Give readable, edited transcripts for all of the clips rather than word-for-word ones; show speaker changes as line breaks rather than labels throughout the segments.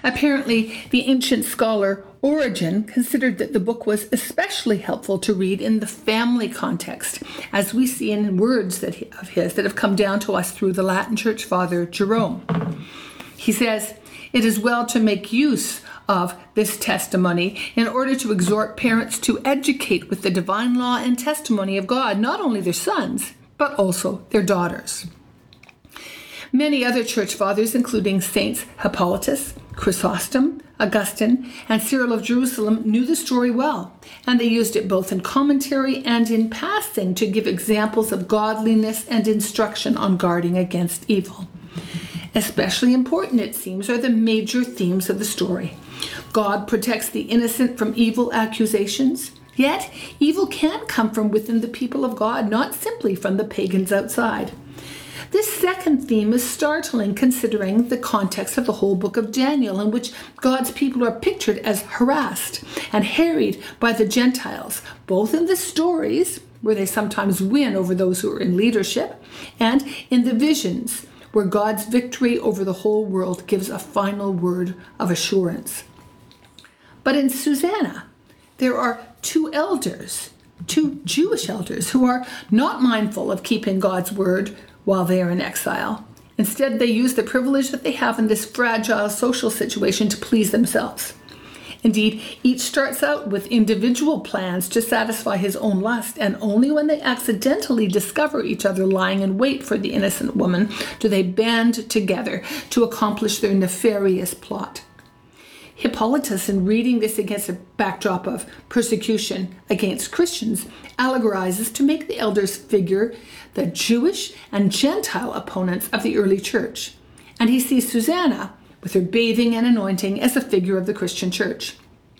Apparently, the ancient scholar Origen considered that the book was especially helpful to read in the family context, as we see in words of his that have come down to us through the Latin Church Father Jerome. He says, "It is well to make use of this testimony in order to exhort parents to educate with the divine law and testimony of God, not only their sons, but also their daughters." Many other church fathers, including Saints Hippolytus, Chrysostom, Augustine, and Cyril of Jerusalem, knew the story well, and they used it both in commentary and in passing to give examples of godliness and instruction on guarding against evil. Especially important, it seems, are the major themes of the story. God protects the innocent from evil accusations, yet evil can come from within the people of God, not simply from the pagans outside. This second theme is startling considering the context of the whole book of Daniel, in which God's people are pictured as harassed and harried by the Gentiles, both in the stories, where they sometimes win over those who are in leadership, and in the visions, where God's victory over the whole world gives a final word of assurance. But in Susanna, there are two Jewish elders, who are not mindful of keeping God's word while they are in exile. Instead, they use the privilege that they have in this fragile social situation to please themselves. Indeed, each starts out with individual plans to satisfy his own lust, and only when they accidentally discover each other lying in wait for the innocent woman do they band together to accomplish their nefarious plot. Hippolytus, in reading this against a backdrop of persecution against Christians, allegorizes to make the elders figure the Jewish and Gentile opponents of the early church. And he sees Susanna, with her bathing and anointing, as a figure of the Christian church.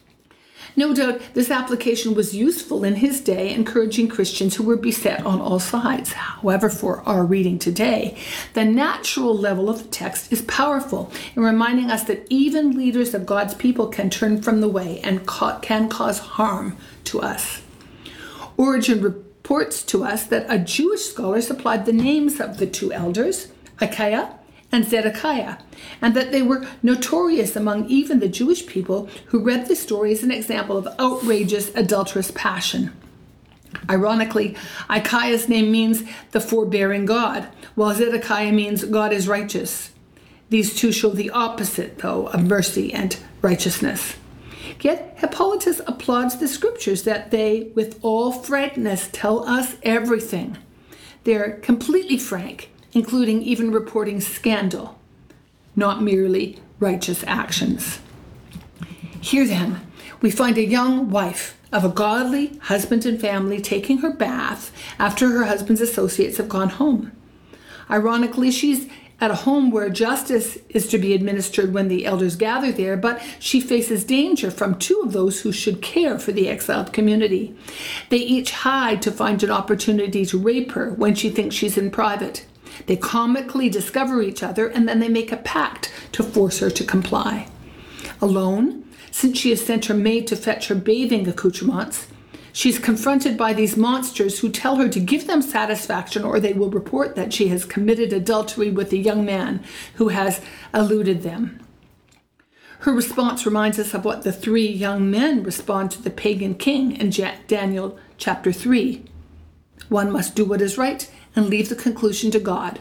No doubt this application was useful in his day, encouraging Christians who were beset on all sides. However, for our reading today, the natural level of the text is powerful in reminding us that even leaders of God's people can turn from the way and can cause harm to us. Origen reports to us that a Jewish scholar supplied the names of the two elders, Achaia and Zedekiah, and that they were notorious among even the Jewish people who read the story as an example of outrageous, adulterous passion. Ironically, Achaia's name means the forbearing God, while Zedekiah means God is righteous. These two show the opposite, though, of mercy and righteousness. Yet Hippolytus applauds the scriptures that they, with all frankness, tell us everything. They're completely frank, including even reporting scandal, not merely righteous actions. Here then, we find a young wife of a godly husband and family taking her bath after her husband's associates have gone home. Ironically, she's at a home where justice is to be administered when the elders gather there, but she faces danger from two of those who should care for the exiled community. They each hide to find an opportunity to rape her when she thinks she's in private. They comically discover each other, and then they make a pact to force her to comply. Alone, since she has sent her maid to fetch her bathing accoutrements, she's confronted by these monsters who tell her to give them satisfaction or they will report that she has committed adultery with a young man who has eluded them. Her response reminds us of what the three young men respond to the pagan king in Daniel chapter 3. One must do what is right and leave the conclusion to God.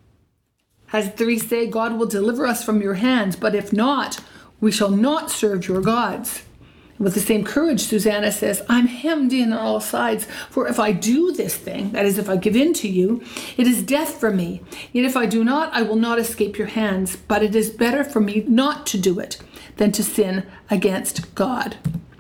As three say, God will deliver us from your hands, but if not, we shall not serve your gods. With the same courage, Susanna says, I'm hemmed in on all sides, for if I do this thing, that is, if I give in to you, it is death for me. Yet if I do not, I will not escape your hands, but it is better for me not to do it than to sin against God.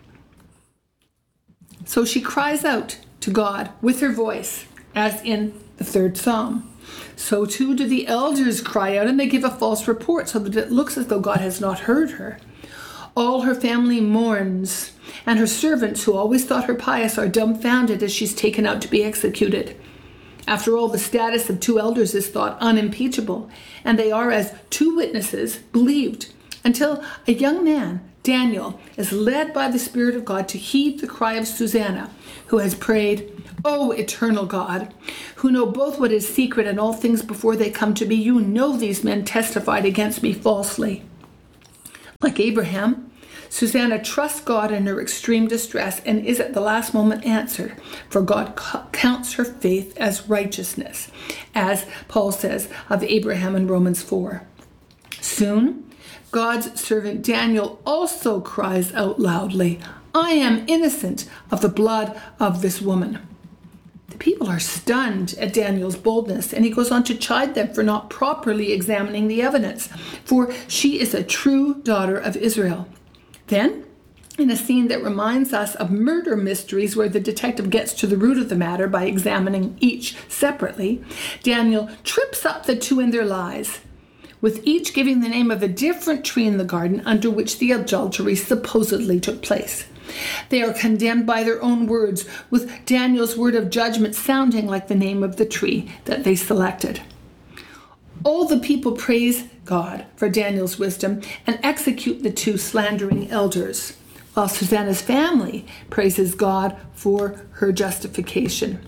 So she cries out to God with her voice, as in the third psalm. So too do the elders cry out, and they give a false report so that it looks as though God has not heard her. All her family mourns, and her servants, who always thought her pious, are dumbfounded as she's taken out to be executed. After all, the status of two elders is thought unimpeachable, and they are, as two witnesses, believed, until a young man, Daniel, is led by the Spirit of God to heed the cry of Susanna, who has prayed, O eternal God, who know both what is secret and all things before they come to be, you know these men testified against me falsely. Like Abraham, Susanna trusts God in her extreme distress and is at the last moment answered, for God counts her faith as righteousness, as Paul says of Abraham in Romans 4. Soon, God's servant Daniel also cries out loudly, "I am innocent of the blood of this woman." The people are stunned at Daniel's boldness, and he goes on to chide them for not properly examining the evidence, for she is a true daughter of Israel. Then, in a scene that reminds us of murder mysteries where the detective gets to the root of the matter by examining each separately, Daniel trips up the two in their lies, with each giving the name of a different tree in the garden under which the adultery supposedly took place. They are condemned by their own words, with Daniel's word of judgment sounding like the name of the tree that they selected. All the people praise God for Daniel's wisdom and execute the two slandering elders, while Susanna's family praises God for her justification.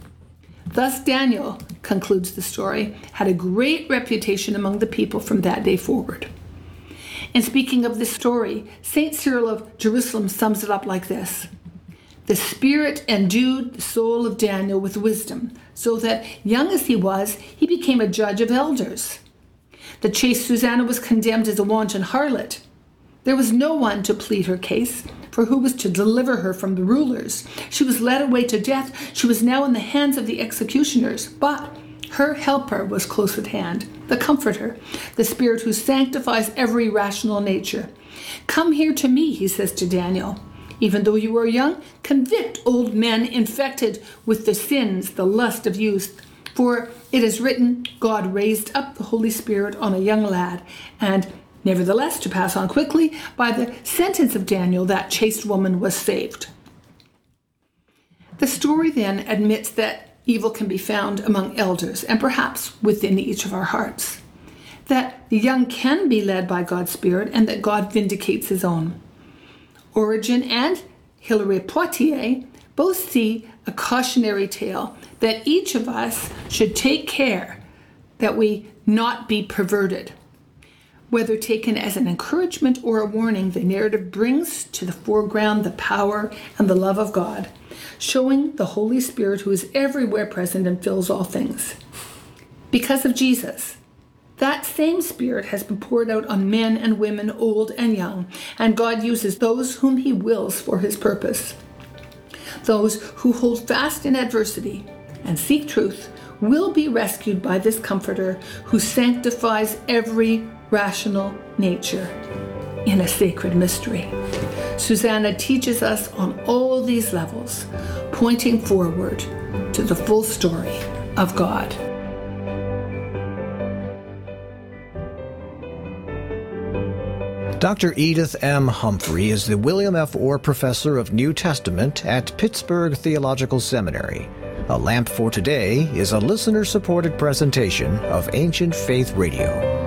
Thus Daniel, concludes the story, had a great reputation among the people from that day forward. And speaking of this story, St. Cyril of Jerusalem sums it up like this: "The Spirit endued the soul of Daniel with wisdom, so that, young as he was, he became a judge of elders. The chaste Susanna was condemned as a wanton harlot. There was no one to plead her case, for who was to deliver her from the rulers? She was led away to death. She was now in the hands of the executioners. But her helper was close at hand, the Comforter, the Spirit who sanctifies every rational nature. 'Come here to me,' he says to Daniel. 'Even though you are young, convict old men infected with the sins, the lust of youth. For it is written, God raised up the Holy Spirit on a young lad, and nevertheless, to pass on quickly, by the sentence of Daniel, that chaste woman was saved.'" The story then admits that evil can be found among elders and perhaps within each of our hearts, that the young can be led by God's Spirit and that God vindicates his own. Origen and Hilary Poitiers both see a cautionary tale that each of us should take care that we not be perverted. Whether taken as an encouragement or a warning, the narrative brings to the foreground the power and the love of God, showing the Holy Spirit who is everywhere present and fills all things. Because of Jesus, that same Spirit has been poured out on men and women, old and young, and God uses those whom he wills for his purpose. Those who hold fast in adversity and seek truth will be rescued by this Comforter who sanctifies every rational nature in a sacred mystery. Susanna teaches us on all these levels, pointing forward to the full story of God.
Dr. Edith M. Humphrey is the William F. Orr Professor of New Testament at Pittsburgh Theological Seminary. A Lamp for Today is a listener-supported presentation of Ancient Faith Radio.